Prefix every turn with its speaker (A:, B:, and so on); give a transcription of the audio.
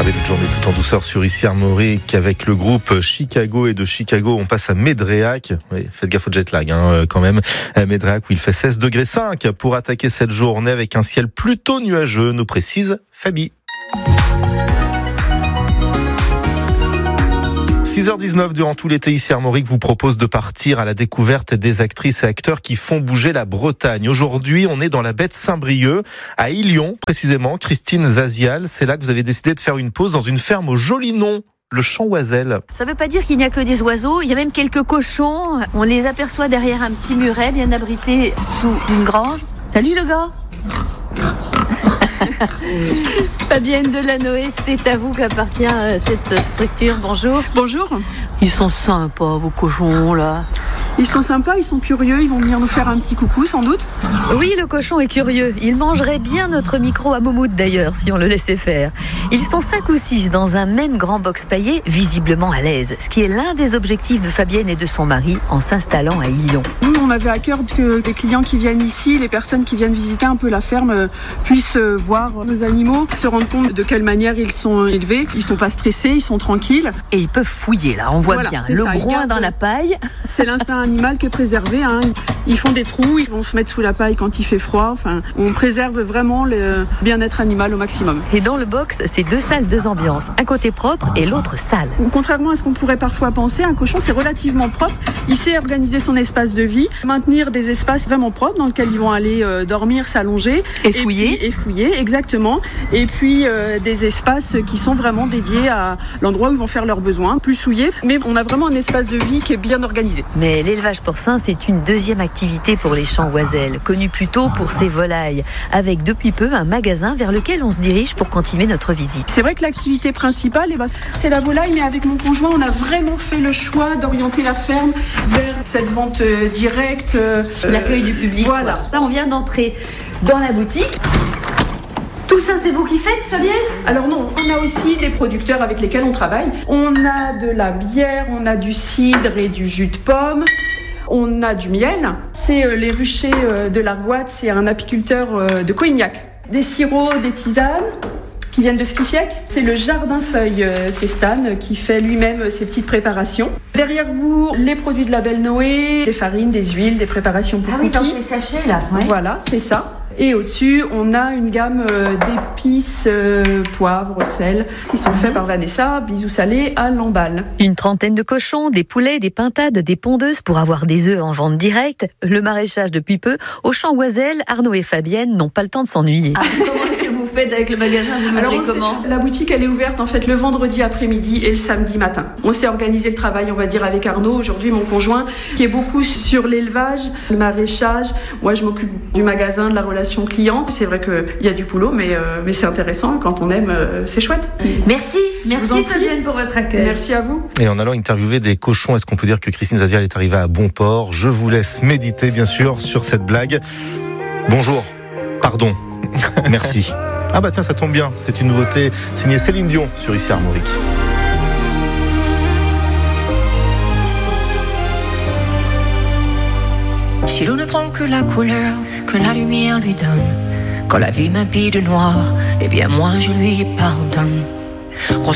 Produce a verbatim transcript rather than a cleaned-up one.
A: Avec toute journée tout en douceur sur Ici Armorique avec le groupe Chicago, et de Chicago on passe à Médréac. Oui, faites gaffe au jet lag hein, quand même. Médréac où il fait seize degrés cinq pour attaquer cette journée avec un ciel plutôt nuageux, nous précise Fabi. six heures dix-neuf durant tout l'été, Ici Armorique vous propose de partir à la découverte des actrices et acteurs qui font bouger la Bretagne. Aujourd'hui, on est dans la baie de Saint-Brieuc, à Illon précisément. Christine Zazial, c'est là que vous avez décidé de faire une pause dans une ferme au joli nom, le Champ Oiselle.
B: Ça ne veut pas dire qu'il n'y a que des oiseaux, il y a même quelques cochons. On les aperçoit derrière un petit muret bien abrité sous une grange. Salut le gars. Fabienne Delanoë, c'est à vous qu'appartient cette structure. Bonjour.
C: Bonjour.
B: Ils sont sympas, vos cochons, là.
C: Ils sont sympas, ils sont curieux, ils vont venir nous faire un petit coucou, sans doute.
B: Oui, le cochon est curieux. Il mangerait bien notre micro à Moumout, d'ailleurs, si on le laissait faire. Ils sont cinq ou six dans un même grand box paillé, visiblement à l'aise. Ce qui est l'un des objectifs de Fabienne et de son mari en s'installant à Illon.
C: Nous, on avait à cœur que les clients qui viennent ici, les personnes qui viennent visiter un peu la ferme, puissent voir nos animaux, se rendre compte de quelle manière ils sont élevés. Ils sont pas stressés, ils sont tranquilles.
B: Et ils peuvent fouiller, là, on voit
C: voilà,
B: bien. Le
C: ça,
B: groin dans la paille.
C: C'est l'instinct animal qui est préservé. Hein. Ils font des trous, ils vont se mettre sous la paille quand il fait froid. Enfin, on préserve vraiment le bien-être animal au maximum.
B: Et dans le box, c'est deux salles, deux ambiances. Un côté propre et l'autre sale.
C: Contrairement à ce qu'on pourrait parfois penser, un cochon, c'est relativement propre. Il sait organiser son espace de vie, maintenir des espaces vraiment propres dans lesquels ils vont aller euh, dormir, s'allonger.
B: Et fouiller.
C: Et, puis, et fouiller, exactement. Et puis, euh, des espaces qui sont vraiment dédiés à l'endroit où ils vont faire leurs besoins, plus souillés. Mais on a vraiment un espace de vie qui est bien organisé.
B: Mais l'élevage porcin, c'est une deuxième activité pour les Champs Oiselle, connu plutôt pour ses volailles, avec depuis peu un magasin vers lequel on se dirige pour continuer notre visite.
C: C'est vrai que l'activité principale, eh ben, c'est la volaille, mais avec mon conjoint, on a vraiment fait le choix d'orienter la ferme vers cette vente euh, directe. Euh,
B: L'accueil du public.
C: Voilà.
B: Quoi. Là, on vient d'entrer dans la boutique. Tout ça, c'est vous qui faites, Fabienne ?
C: Alors non, on a aussi des producteurs avec lesquels on travaille. On a de la bière, on a du cidre et du jus de pomme. On a du miel, c'est euh, les ruchers euh, de l'Argoat, c'est un apiculteur euh, de Coignac. Des sirops, des tisanes qui viennent de Skifiec. C'est le jardin feuille, euh, c'est Stan qui fait lui-même euh, ses petites préparations. Derrière vous, les produits de la Belle Noé, des farines, des huiles, des préparations pour
B: ah oui,
C: cookies.
B: dans ces sachets là. Ouais.
C: Voilà, c'est ça. Et au-dessus, on a une gamme euh, d'épices, euh, poivre, sel, qui sont faits par Vanessa, bisous salés à l'emballe.
B: Une trentaine de cochons, des poulets, des pintades, des pondeuses pour avoir des œufs en vente directe. Le maraîchage depuis peu. Au Champ Oiselle, Arnaud et Fabienne n'ont pas le temps de s'ennuyer. Ah, comment est-ce que vous faites avec le magasin ? Vous l'ouvrez comment ?
C: La boutique, elle est ouverte en fait le vendredi après-midi et le samedi matin. On s'est organisé le travail, on va dire, avec Arnaud, aujourd'hui mon conjoint, qui est beaucoup sur l'élevage, le maraîchage. Moi, je m'occupe du magasin, de la relation client. C'est vrai qu'il y a du boulot, mais, euh, mais c'est intéressant. Quand on aime, euh, c'est chouette.
B: Merci, merci Fabienne pour votre accueil.
C: Merci à vous.
A: Et en allant interviewer des cochons, est-ce qu'on peut dire que Christine Zazial est arrivée à bon port ? Je vous laisse méditer, bien sûr, sur cette blague. Bonjour. Pardon. Merci. Ah bah tiens, ça tombe bien. C'est une nouveauté signée Céline Dion sur Ici Armorique.
D: Si l'on ne prend que la couleur que la lumière lui donne, quand la vie m'habille de noir, eh bien moi je lui pardonne.